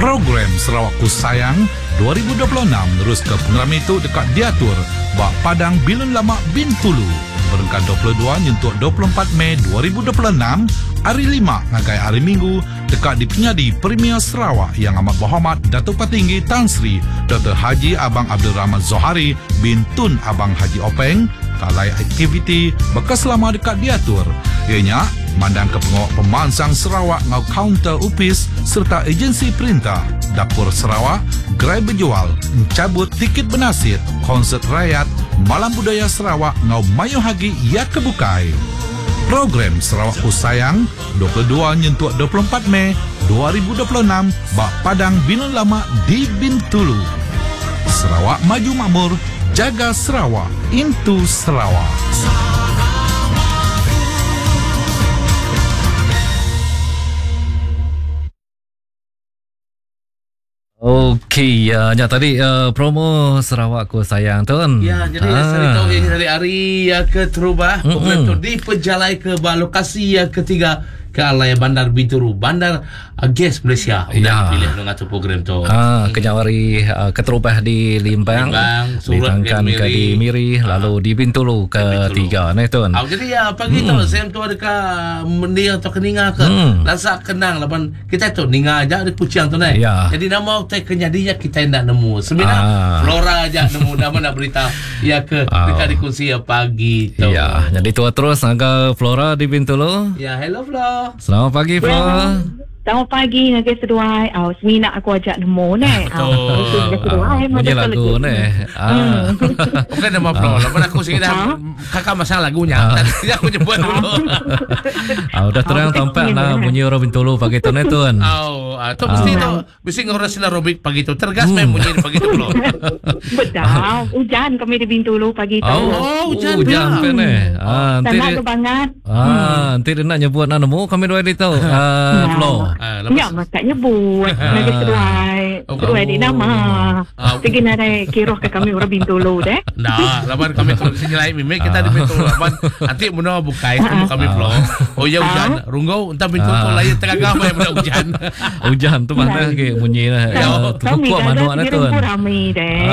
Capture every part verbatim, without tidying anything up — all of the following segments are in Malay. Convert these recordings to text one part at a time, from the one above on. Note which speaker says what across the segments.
Speaker 1: Program Sarawakku Sayang dua ribu dua puluh enam terus ke pengeram itu dekat diatur Bak Padang Bilun Lama Bintulu. Berengkan dua puluh dua nyentuk dua puluh empat Mei dua ribu dua puluh enam, hari lima ngagai hari Minggu dekat di Penyadi Premier Sarawak yang amat berhormat Datuk Patinggi Tan Sri Doktor Haji Abang Abdul Rahman Zohari bin Tun Abang Haji Openg. Kalai aktiviti bekas lama dekat diatur ianya mandang ke pengawal pemansang Sarawak ngau kaunter upis serta agensi perintah Dapur Sarawak, gerai berjual, mencabut tiket bernasid, konsert rakyat, malam budaya Sarawak ngau mayu hagi ia kebukai. Program Sarawakku Sayang dua puluh dua nyentuk dua puluh empat Mei dua ribu dua puluh enam Bak Padang Bilun Lama di Bintulu. Sarawak maju makmur, jaga Sarawak, into Sarawak.
Speaker 2: Okey, ya, ya tadi uh, promo Sarawakku Sayang tuan.
Speaker 3: Ya, jadi ha. Saya tahu ini dari hari ya ke terubah program tu diperjalai ke lokasi yang ketiga ke Alai Bandar Bintulu, Bandar uh, Gas Malaysia.
Speaker 2: Ya.
Speaker 3: Pilih dengan tu program tu.
Speaker 2: Ha, kenyawari uh, keterubah di Limbang,
Speaker 3: Limbang
Speaker 2: ditangkan ke di Miri, ha. Lalu di Bintulu ketiga ni tuan.
Speaker 3: Oh, jadi ya pagi hmm. tu saya tu ada ke mendia atau keninga ke hmm. rasa kenang lapan kita tu ninga aja di Puciang tu ni.
Speaker 2: Ya.
Speaker 3: Jadi nama kita kenyadinya kita tidak nemu. Sebenarnya ah. Flora aja nemu nama nak berita ya ke oh. dekat dikunci ya pagi tu.
Speaker 2: Ya, jadi tua terus angka Flora di Bintulu.
Speaker 3: Ya, hello Flora.
Speaker 2: Selamat pagi, Flora.
Speaker 4: Selamat pagi, ngagai seduai. Oh, semina aku ajak nemu ni.
Speaker 3: Betul.
Speaker 2: Bunyi lagu ni.
Speaker 3: Ah. Bukan nama Flora. Lepas aku sikit dah kakak masang lagunya. Tadi aku jemput dulu.
Speaker 2: Ah, udah terang tampak lah bunyi orang Bintulu pagi tu ni tuan.
Speaker 3: Oh, tu mesti tu mesti ngurus aerobik pagi tu. Tergas main bunyi pagi tu Flora.
Speaker 4: Betul. Hujan kami di Bintulu pagi tu.
Speaker 3: Oh, hujan.
Speaker 2: Hujan kan ni. Ah, nanti
Speaker 4: sangat banget.
Speaker 2: Ah, nanti dia nak nyebut nak nemu kami dua dia tahu. Ah, Flora.
Speaker 3: Ah,
Speaker 4: ya, tak nyebut. Ngagai seduai. Seduai di nama. Pergi nak kira ke kami orang Bintulu deh.
Speaker 3: Nah, lawan kami kalau sini lain mimik kita di Bintulu. Lawan nanti muna bukai temu kami Flora. Oh ya hujan. Rungau entah Bintulu lain tengah gamai yang muna hujan.
Speaker 2: Hujan tu mana ke bunyi lah.
Speaker 4: Kami ada di Rempu ramai deh.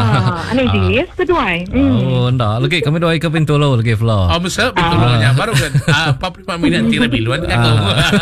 Speaker 4: Ini dia seduai.
Speaker 2: Oh, ndak. Lagi kami doai ke Bintulu lagi Flora.
Speaker 3: Oh, mesti Bintulunya baru kan. Ah, empat puluh lima minit tira biluan kan tu.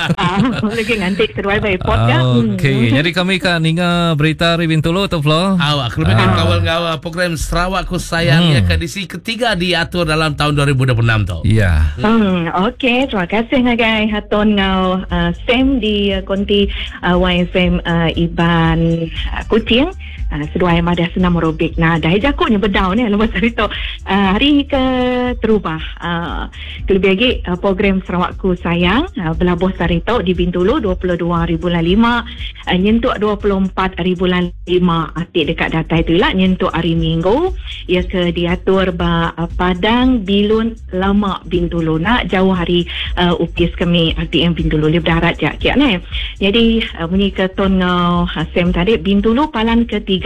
Speaker 4: Lagi ngantik seduai baypot kan.
Speaker 2: Okey, jadi kami kan ninga berita di Bintulu tu Flo.
Speaker 3: Awak kemudian kawan-kawan program Sarawakku Sayang yang edisi ketiga diatur dalam tahun dua ribu dua puluh enam tu.
Speaker 2: Ya.
Speaker 4: Hmm, okey, terima kasih ngagai haton ngau uh, Sam di uh, konti uh, Y F M uh, Iban uh, Kuching. Uh, seduai madah senam aerobik. Nah, dah jakutnya bedau ni lepas hari tu. Uh, hari ke terubah. Uh, lebih lagi uh, program Sarawakku Sayang uh, berlabuh hari tu di Bintulu dua puluh dua hari bulan lima, uh, nyentuk dua puluh empat hari bulan lima. Atik dekat data itu lah nyentuk hari Minggu. Ia ke diatur ba uh, Padang Bilun Lama Bintulu. Nak jauh hari uh, upis kami R T M Bintulu lebih darat jak kiak ni. Jadi uh, bunyi ke ton ngau uh, Sam tadi Bintulu palan ketiga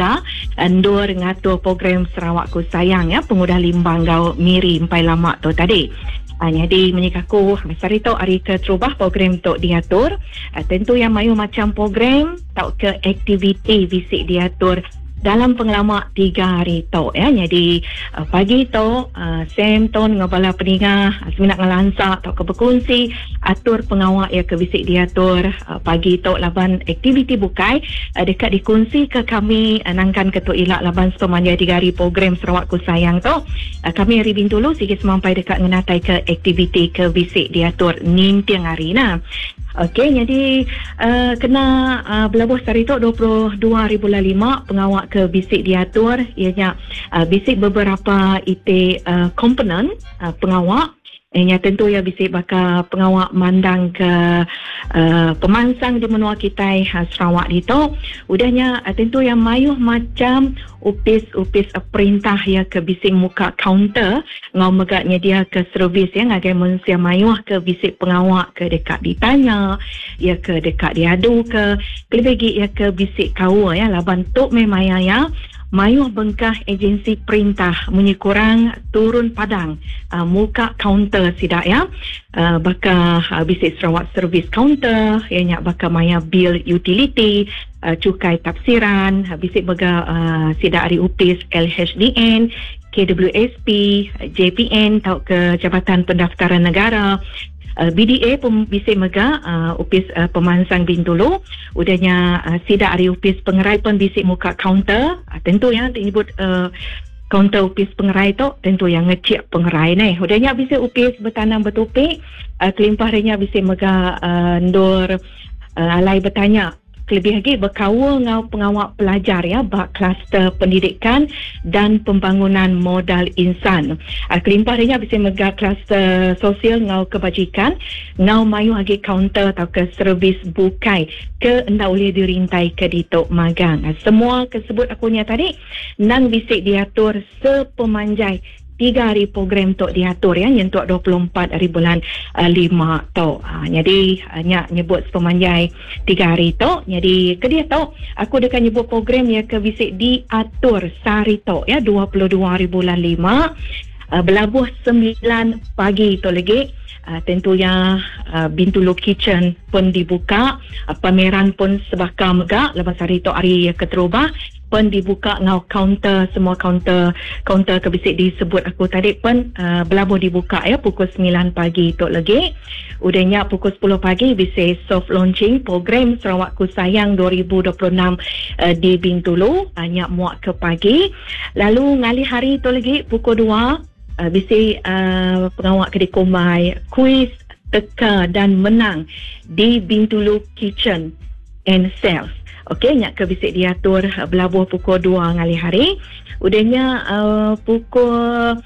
Speaker 4: Andur ngatur program Sarawakku Sayang ya pengudah limbang gau Miri empai lama tu tadi. Uh, jadi menyikaku hari tu hari ke terubah program tu diatur. Uh, tentu yang mayu macam program tau ke aktiviti bisik diatur dalam pengelama tiga hari tu ya. Jadi uh, pagi tu uh, Sam tu ngabala peninga uh, seminat ngalansak tau ke berkongsi atur pengawal ya ke bisik diatur uh, pagi tu laban aktiviti bukai uh, dekat dikongsi ke kami uh, nangkan ketua ilak laban sepemanja tiga hari program Sarawakku Sayang tu uh, kami hari Bintulu sikit semampai dekat ngenatai ke aktiviti ke bisik diatur nin tiang hari nah. Okey, jadi uh, kena uh, berlabuh hari tu dua puluh dua hari bulan lima pengawal ke bisik diatur ianya uh, bisik beberapa ite uh, komponen uh, pengawal. Ianya tentu ya bisik bakal pengawal mandang ke uh, pemansang di menua kita uh, Sarawak itu. Udahnya uh, tentu yang mayuh macam upis-upis uh, perintah ya ke bisik muka kaunter ngau megaknya dia ke servis ya ngagai manusia mayuh ke bisik pengawal ke dekat ditanya ya ke dekat diadu ke lebih lagi ya ke bisik kawa ya laban tok memang ya Mayuh bengkah agensi perintah menyikurang turun padang uh, muka kaunter sidak ya. Uh, baka uh, bisik Sarawak Service Counter ianya baka maya bil utility, uh, cukai tafsiran, uh, bisik bega uh, sidak ari upis L H D N, K W S P, J P N tau ke Jabatan Pendaftaran Negara. Uh, B D A pun bisik mega uh, upis uh, pemansang Bintulu. Udahnya uh, sidak ari upis pengerai pun bisik muka kaunter. Uh, tentu ya disebut uh, kaunter upis pengerai tu tentu yang ngecek pengerai ni. Udahnya bisik upis bertanam bertopik. Uh, kelimpah rinya bisik mega uh, ndor uh, alai bertanya. Lebih lagi berkawal dengan pengawal pelajar ya bak kluster pendidikan dan pembangunan modal insan. Uh, kelimpah dia bisa mega kluster sosial ngau kebajikan ngau mayu lagi kaunter atau ke servis bukai ke enda boleh dirintai ke ditok magang. Uh, semua kesebut akunya tadi nang bisik diatur sepemanjai tiga hari program tu diatur ya yang tu dua puluh empat hari bulan uh, lima tu. Ha, jadi uh, nyak nyebut pemanjai tiga hari tu. Jadi ke dia tu aku dekat nyebut program ya ke bisik diatur sehari tu ya dua puluh dua hari bulan lima. Uh, berlabuh sembilan pagi tu lagi. Uh, tentunya uh, Bintulu Kitchen pun dibuka. Uh, pameran pun sebakar megak. Lepas hari tu hari keterubah pun dibuka ngau kaunter, semua kaunter kaunter kebisik disebut aku tadi pun uh, berlabuh dibuka ya pukul sembilan pagi tu lagi. Udahnya pukul sepuluh pagi bisik soft launching program Sarawak Ku Sayang dua ribu dua puluh enam uh, di Bintulu, banyak muak ke pagi. Lalu ngali hari tu lagi pukul dua uh, bisik uh, pengawak kedai komai kuis teka dan menang di Bintulu Kitchen and Sales. Okey, nyak ke bisik diatur uh, berlabuh pukul dua ngali hari. Udahnya uh, pukul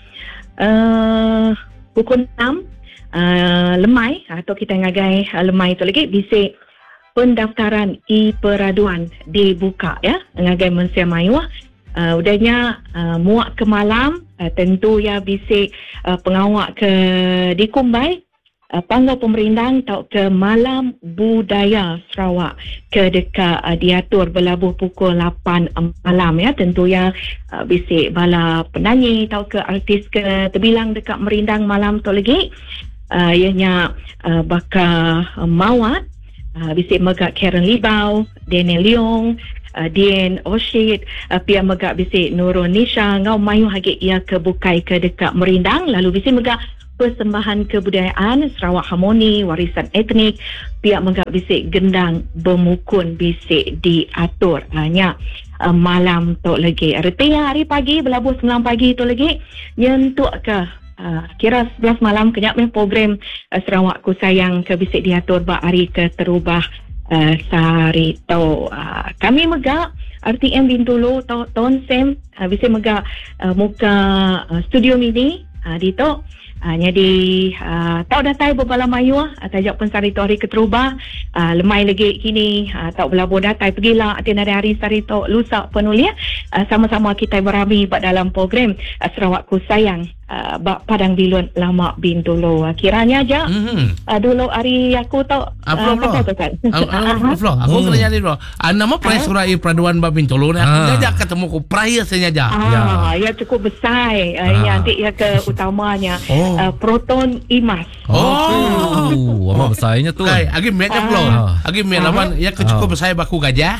Speaker 4: uh, pukul enam uh, lemai atau kita ngagai uh, lemai tu lagi bisik pendaftaran e-peraduan dibuka ya ngagai Mensia Mayuah. Uh, udahnya uh, muak ke malam uh, tentu ya bisik uh, pengawak ke di Kumbai. Uh, panggal pemerintah tau ke Malam Budaya Sarawak ke dekat uh, diatur berlabuh pukul lapan malam ya. Tentu ya uh, bisik bala penyanyi tau ke artis ke terbilang dekat merindang malam tu lagi. Uh, ianya uh, bakal uh, mawat uh, bisik megak Karen Libau, Daniel Leong, uh, Dian Oshid, uh, pia megak bisik Nurul Nisha ngau mayu hagi ia ke bukai ke dekat merindang. Lalu bisik megak persembahan kebudayaan Sarawak Harmoni, warisan etnik, pihak megak bisik gendang bermukun bisik diatur hanya uh, malam tu lagi. Artinya hari pagi berlabuh sembilan pagi tu lagi nyentuk ke uh, kira sebelas malam kenyak main program uh, Sarawak Ku Sayang ke bisik diatur bak hari ke terubah uh, sehari tu. Uh, kami megak R T M Bintulu tahun sem uh, bisik megak uh, muka uh, studio mini uh, di tu. Uh, jadi uh, tau datai berbala mayu uh, tajak pun sari tu hari keterubah uh, lemai lagi kini uh, tau berlabuh datai pergilah atin hari-hari sari tu lusa penulis uh, sama-sama kita berami buat dalam program uh, Sarawak Ku Sayang uh, bak Padang Bilun Lama Bintulu. Uh, kiranya aja mm-hmm. uh, dulu hari aku tau
Speaker 3: uh, Flo, Flo.
Speaker 4: kata tu kan
Speaker 3: uh, Flo, aku hmm. kena jadi Flo uh, nama Prai Surai Peraduan Bak Bintulu ni aku jajak ketemu ku Prai saja aja
Speaker 4: ah, ya. ya cukup besar uh, ah. ya nanti ya ke utamanya oh. Uh, Proton Imas.
Speaker 2: Oh, oh. Apa besarnya tu?
Speaker 3: Kai, agi metnya Flo. Agi met lawan ya kecukup besar baku gajah.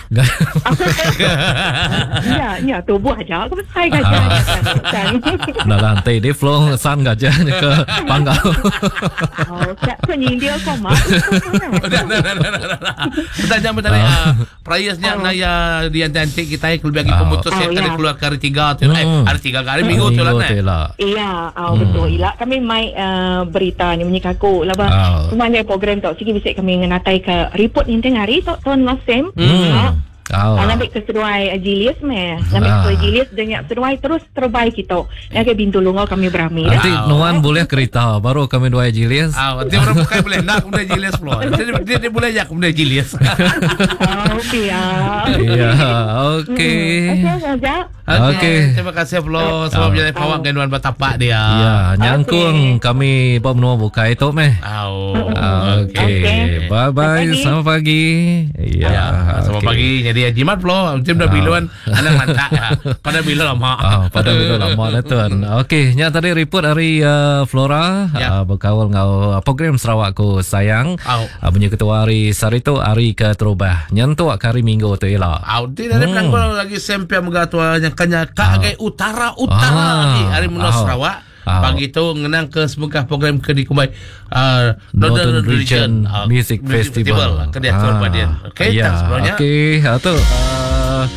Speaker 4: Ya, ya tu buah aja ke besar gajah.
Speaker 2: Dah lantai dia Flo san gajahnya ke panggal.
Speaker 4: Oh, tak penyindir kau mah.
Speaker 3: Dah dah dah dah. Bertanya bertanya priasnya na ya di antik kita lebih lagi pemutus ya tadi keluar hari tiga tu eh hari tiga kali minggu tu lah.
Speaker 4: Iya, betul. Ila kami mai uh, berita ni menyikaku laba oh. Semuanya program tu sikit bisik kami ngenatai ke report ni tengah hari tu tahun last sem hmm. oh. Ngambil ke seduai Julius meh ngambil ah. ke Julius dengan seduai terus terbaik kita yang ke Bintulu ngau kami berami
Speaker 2: nanti oh. Nuan boleh kereta baru kami dua Julius
Speaker 3: ah nanti orang bukan boleh nak kemudian Julius Flo dia dia boleh jak kemudian Julius
Speaker 4: oh okey ya
Speaker 2: ya okey
Speaker 4: okey saja
Speaker 2: Okey.
Speaker 3: Terima kasih Flo. Selamat berjalan pawak dengan batapak dia.
Speaker 2: Ya, nyangkung kami Bob Noah buka itu meh.
Speaker 3: Oh.
Speaker 2: Okey.
Speaker 4: Okey.
Speaker 2: Bye bye. Selamat pagi.
Speaker 3: Ya,
Speaker 2: Ya.
Speaker 3: selamat
Speaker 2: okey.
Speaker 3: pagi. Jadi jimat Flo, macam dah biluan anak mantak ya. Pada bila lama.
Speaker 2: Ah, pada bila lama dah tuan. Okey, nya tadi report hari uh, Flora
Speaker 3: Ya.
Speaker 2: uh, berkawal ngau uh, program Sarawak ku sayang.
Speaker 3: Au.
Speaker 2: Uh, punya ketua hari Sarito hari ke terubah. Nyentuk hari Minggu tu ialah.
Speaker 3: Audi dari
Speaker 2: Hmm.
Speaker 3: pelanggan lagi sempe megatua yang kanya kagai utara utara
Speaker 2: Ah.
Speaker 3: lagi hari menua
Speaker 2: Ah.
Speaker 3: Sarawak.
Speaker 2: Ah.
Speaker 3: Pagi tu ngenang ke semegah program ke di Kumbai uh,
Speaker 2: Northern Region
Speaker 3: uh,
Speaker 2: Music Festival.
Speaker 3: Ke dia Tuan Badian. Okey,
Speaker 2: ya,
Speaker 3: tak sebelumnya.
Speaker 2: okey. Atau uh,